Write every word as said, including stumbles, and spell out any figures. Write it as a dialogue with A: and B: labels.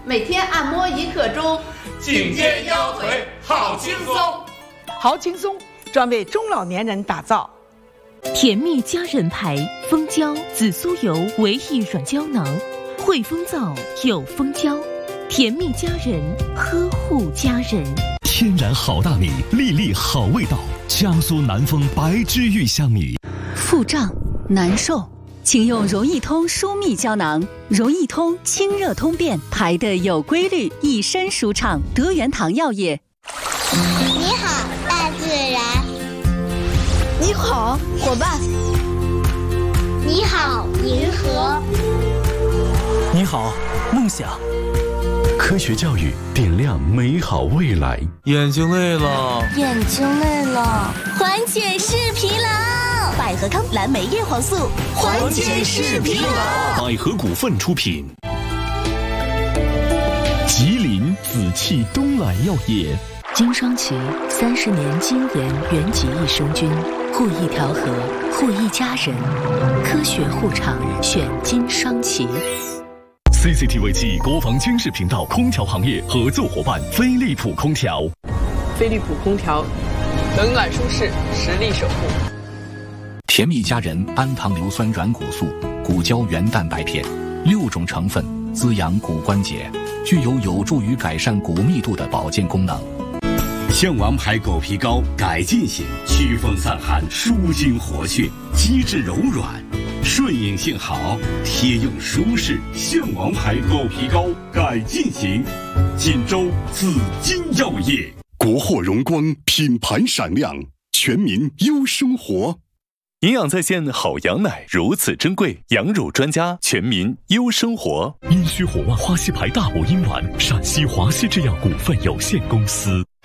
A: 每天按摩一刻钟，
B: 颈肩腰腿好轻松。
C: 好轻松，专为中老年人打造。
D: 甜蜜佳人牌蜂胶紫苏油唯一软胶囊，汇丰皂有蜂胶，甜蜜佳人，呵护家人。
E: 天然好大米，粒粒好味道，江苏南丰白之玉香米。
F: 腹胀难受，请用柔益通舒密胶囊。柔益通清热通便，排得有规律，一身舒畅。德元堂药业。
G: 你好，大自然。
H: 你好，伙伴。
G: 你好，银河。
I: 你好，梦想。
J: 科学教育点亮美好未来。
I: 眼睛累了，
H: 眼睛累了，
K: 缓解视疲劳。百合康蓝莓叶黄素，
B: 缓解视疲劳。
E: 百合股份出品。吉林紫气东来药业。
D: 金双奇三十年精研原籍益生菌，护益调和，护益家人，科学护场选金双奇。
E: C C T V 暨国防军事频道空调行业合作伙伴飞利浦空调。
L: 飞利浦空调，冷暖舒适，实力守护。
M: 甜蜜佳人氨糖硫酸软骨素，骨胶原蛋白片，六种成分滋养骨关节，具有有助于改善骨密度的保健功能。
J: 象王牌狗皮膏改进型，祛风散寒，舒筋活血，机制柔软，顺应性好，贴用舒适。象王牌狗皮膏改进型，锦州紫金药业。
N: 国货荣光，品牌闪亮，全民优生活。
E: 营养在线好羊奶如此珍贵，羊乳专家，全民优生活。阴虚火旺花溪牌大补阴丸，陕西华西制药股份有限公司。